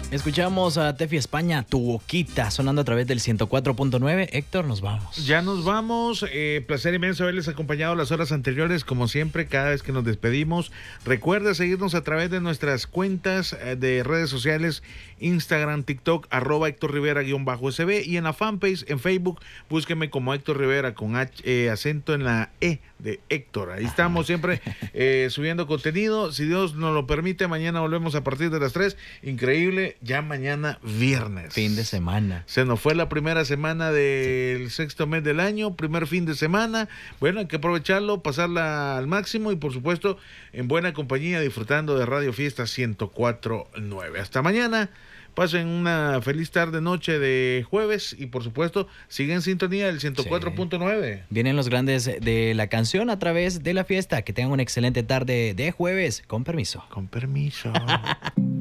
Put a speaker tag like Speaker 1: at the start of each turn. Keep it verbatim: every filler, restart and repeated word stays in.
Speaker 1: Escuchamos a Tefi España, Tu Boquita, sonando a través del ciento cuatro punto nueve. Héctor, nos vamos.
Speaker 2: Ya nos vamos. Eh, placer inmenso haberles acompañado las horas anteriores, como siempre, cada vez que nos despedimos. Recuerda seguirnos a través de nuestras cuentas eh, de redes sociales, Instagram, TikTok, arroba Héctor Rivera guión bajo S B, y en la fanpage en Facebook, búsqueme como Héctor Rivera con H, eh, acento en la E de Héctor. Ahí estamos siempre eh, subiendo contenido. Si Dios nos lo permite, mañana volvemos a partir de las tres. Increíble. Ya mañana viernes.
Speaker 1: Fin de semana.
Speaker 2: Se nos fue la primera semana del sí. sexto mes del año, primer fin de semana. Bueno, hay que aprovecharlo, pasarla al máximo y por supuesto en buena compañía, disfrutando de Radio Fiesta ciento cuatro punto nueve. Hasta mañana. Pasen una feliz tarde, noche de jueves y por supuesto siguen en sintonía del ciento cuatro punto nueve.
Speaker 1: Sí. Vienen los grandes de la canción a través de la fiesta. Que tengan una excelente tarde de jueves. Con permiso.
Speaker 2: Con permiso.